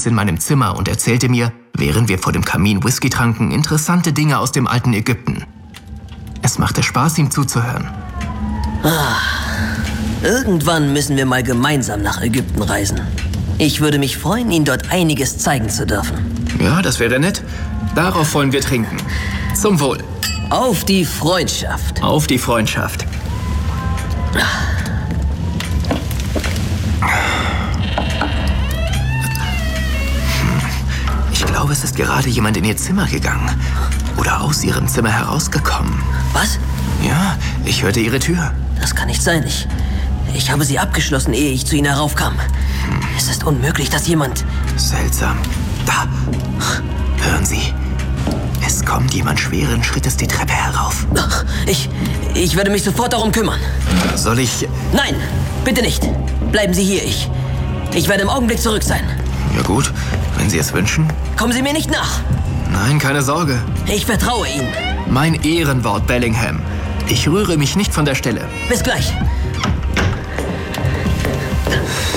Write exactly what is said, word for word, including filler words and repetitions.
abends in meinem Zimmer und erzählte mir, während wir vor dem Kamin Whisky tranken, interessante Dinge aus dem alten Ägypten. Es machte Spaß, ihm zuzuhören. Ah, irgendwann müssen wir mal gemeinsam nach Ägypten reisen. Ich würde mich freuen, Ihnen dort einiges zeigen zu dürfen. Ja, das wäre nett. Darauf wollen wir trinken. Zum Wohl. Auf die Freundschaft. Auf die Freundschaft. Ich glaube, es ist gerade jemand in ihr Zimmer gegangen. Oder aus ihrem Zimmer herausgekommen. Was? Ja, ich hörte ihre Tür. Das kann nicht sein. Ich, ich habe sie abgeschlossen, ehe ich zu Ihnen heraufkam. Hm. Es ist unmöglich, dass jemand... Seltsam. Da. Hören Sie. Es kommt jemand schweren Schrittes die Treppe herauf. Ich, ich werde mich sofort darum kümmern. Soll ich... Nein, bitte nicht. Bleiben Sie hier. Ich, ich werde im Augenblick zurück sein. Ja gut, wenn Sie es wünschen. Kommen Sie mir nicht nach. Nein, keine Sorge. Ich vertraue Ihnen. Mein Ehrenwort, Bellingham. Ich rühre mich nicht von der Stelle. Bis gleich.